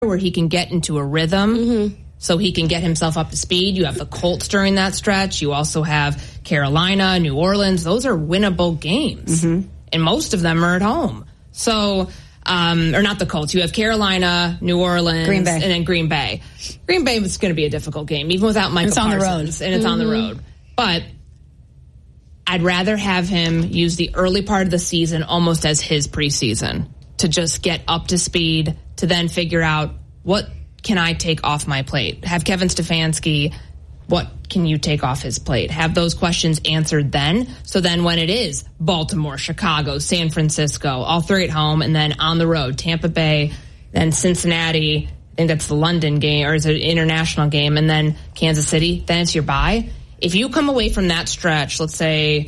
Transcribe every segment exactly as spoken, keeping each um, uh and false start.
where he can get into a rhythm mm-hmm. so he can get himself up to speed. You have the Colts during that stretch. You also have Carolina, New Orleans. Those are winnable games. Mm-hmm. And most of them are at home. So, um, or not the Colts. You have Carolina, New Orleans, Green Bay. and then Green Bay. Green Bay is going to be a difficult game, even without Michael it's on Parsons. The road. And it's mm-hmm. on the road. But I'd rather have him use the early part of the season almost as his preseason to just get up to speed, to then figure out what can I take off my plate. Have Kevin Stefanski, what can you take off his plate? Have those questions answered then. So then when it is Baltimore, Chicago, San Francisco, all three at home, and then on the road, Tampa Bay, then Cincinnati, I think that's the London game, or is it an international game, and then Kansas City, then it's your bye. If you come away from that stretch, let's say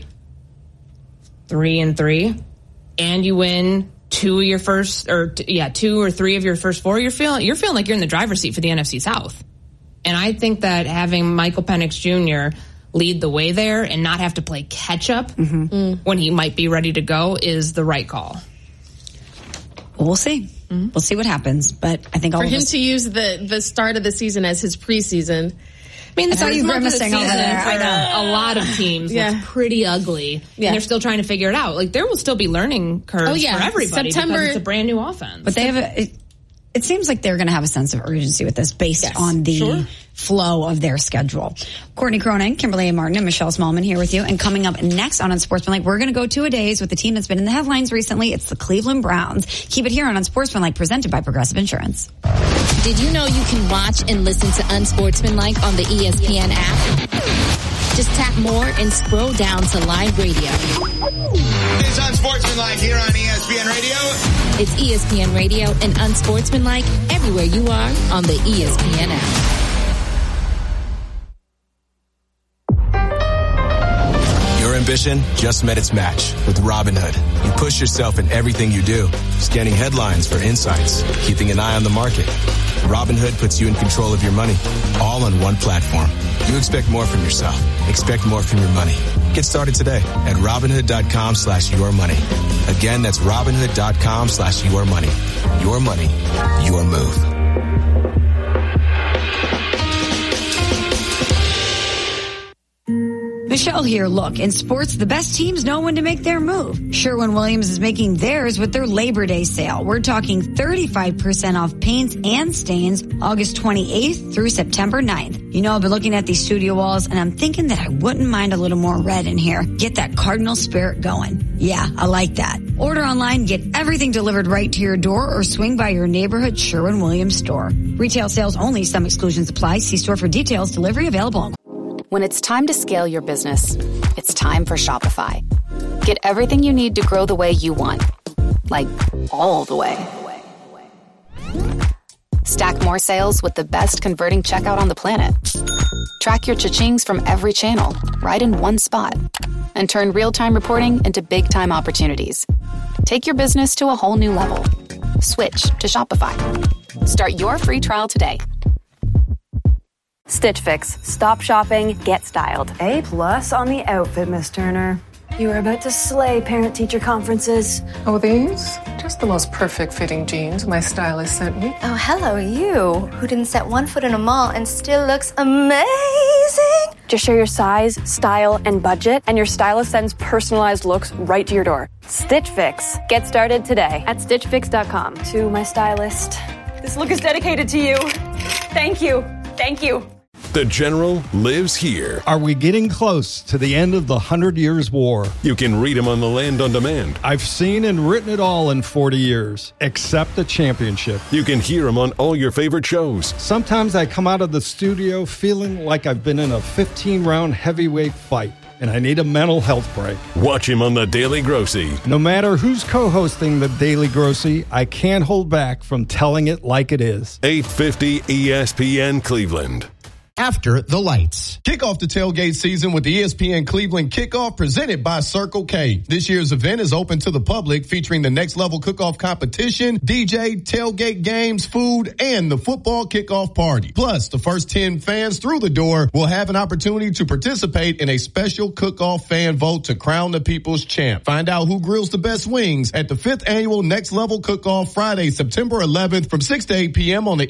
three and three, and you win two of your first, or t- yeah, two or three of your first four, you're feeling you're feeling like you're in the driver's seat for the N F C South. And I think that having Michael Penix Junior lead the way there and not have to play catch up mm-hmm. mm. when he might be ready to go is the right call. Well, we'll see. Mm-hmm. We'll see what happens. But I think all for of him us- to use the the start of the season as his preseason. I mean, the I saw you grimacing over there. I know. A lot of teams yeah. looks pretty ugly. Yeah. And they're still trying to figure it out. Like, there will still be learning curves oh, yeah. for everybody September, because it's a brand new offense. But they have a, it, it seems like they're going to have a sense of urgency with this based yes. on the sure. flow of their schedule. Courtney Cronin, Kimberly A. Martin, and Michelle Smallman here with you. And coming up next on Unsportsmanlike, we're going to go two-a-days with the team that's been in the headlines recently. It's the Cleveland Browns. Keep it here on Unsportsmanlike, presented by Progressive Insurance. Did you know you can watch and listen to Unsportsmanlike on the E S P N app? Just tap more and scroll down to live radio. It's Unsportsmanlike here on E S P N Radio. It's E S P N Radio and Unsportsmanlike everywhere you are on the E S P N app. Your ambition just met its match with Robinhood. You push yourself in everything you do, scanning headlines for insights, keeping an eye on the market. Robinhood puts you in control of your money, all on one platform. You expect more from yourself. Expect more from your money. Get started today at Robinhood.com slash your money. Again, that's Robinhood.com slash your money. Your money, your move. Michelle here. Look, in sports, the best teams know when to make their move. Sherwin-Williams is making theirs with their Labor Day sale. We're talking thirty-five percent off paints and stains August twenty-eighth through September ninth. You know, I've been looking at these studio walls and I'm thinking that I wouldn't mind a little more red in here. Get that Cardinal spirit going. Yeah, I like that. Order online, get everything delivered right to your door, or swing by your neighborhood Sherwin-Williams store. Retail sales only. Some exclusions apply. See store for details. Delivery available. When it's time to scale your business, it's time for Shopify. Get everything you need to grow the way you want. Like, all the way. Stack more sales with the best converting checkout on the planet. Track your cha-chings from every channel, right in one spot. And turn real-time reporting into big-time opportunities. Take your business to a whole new level. Switch to Shopify. Start your free trial today. Stitch Fix. Stop shopping, get styled. A plus on the outfit, Miss Turner. You are about to slay parent-teacher conferences. Oh, these? Just the most perfect fitting jeans my stylist sent me. Oh, hello, you, who didn't set one foot in a mall and still looks amazing. Just share your size, style, and budget, and your stylist sends personalized looks right to your door. Stitch Fix. Get started today at stitch fix dot com. To my stylist, this look is dedicated to you. Thank you. Thank you. The General lives here. Are we getting close to the end of the Hundred Years' War? You can read him on the Land on Demand. I've seen and written it all in forty years, except the championship. You can hear him on all your favorite shows. Sometimes I come out of the studio feeling like I've been in a fifteen-round heavyweight fight, and I need a mental health break. Watch him on The Daily Grossy. No matter who's co-hosting The Daily Grossy, I can't hold back from telling it like it is. eight fifty E S P N Cleveland. After the lights. Kick off the tailgate season with the E S P N Cleveland Kickoff presented by Circle K. This year's event is open to the public, featuring the next level cook-off competition, D J, tailgate games, food, and the football kickoff party. Plus, the first ten fans through the door will have an opportunity to participate in a special cook-off fan vote to crown the people's champ. Find out who grills the best wings at the fifth annual Next Level Cook-Off Friday, September eleventh from six to eight p.m. on the